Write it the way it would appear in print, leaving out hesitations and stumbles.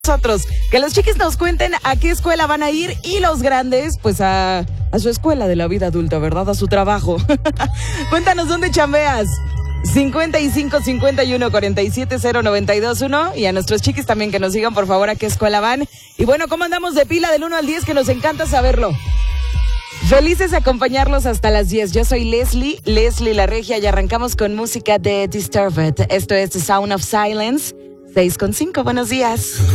nosotros. Que los chiquis nos cuenten a qué escuela van a ir y los grandes, pues a su escuela de la vida adulta, ¿verdad? A su trabajo. Cuéntanos dónde chambeas. 55 51 47 0 92 1 y a nuestros chiquis también que nos digan por favor a qué escuela van. Y bueno, ¿cómo andamos de pila del 1 al 10? Que nos encanta saberlo. Felices de acompañarlos hasta las 10. Yo soy Leslie la Regia y arrancamos con música de Disturbed. Esto es The Sound of Silence. 6:5, buenos días.